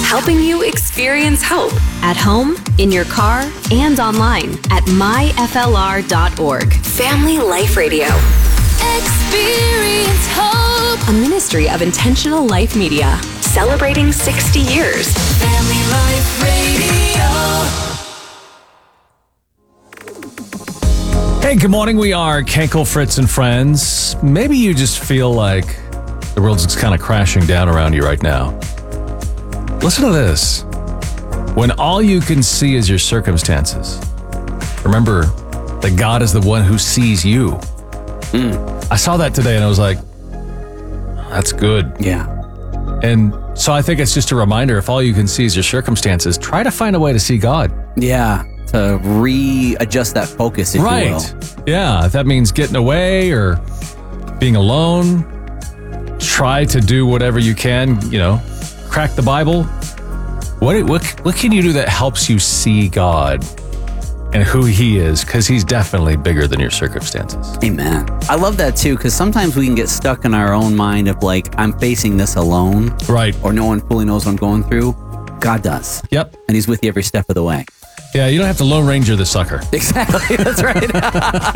helping you experience hope at home, in your car, and online at myflr.org. Family Life Radio. Experience hope. A ministry of Intentional Life Media. Celebrating 60 years. Family Life Radio. Hey, good morning. We are Kenkel, Fritz, and Friends. Maybe you just feel like the world's just kind of crashing down around you right now. Listen to this. When all you can see is your circumstances, remember that God is the one who sees you. I saw that today and I was like, that's good. Yeah. And so I think it's just a reminder, if all you can see is your circumstances, try to find a way to see God. Yeah. To readjust that focus, if you will. Yeah. If that means getting away or being alone, try to do whatever you can, crack the Bible. What can you do that helps you see God and who He is? Because He's definitely bigger than your circumstances. Amen. I love that too, because sometimes we can get stuck in our own mind of like, I'm facing this alone. Right. Or no one fully knows what I'm going through. God does. Yep. And He's with you every step of the way. Yeah, you don't have to Lone Ranger the sucker. Exactly. That's right.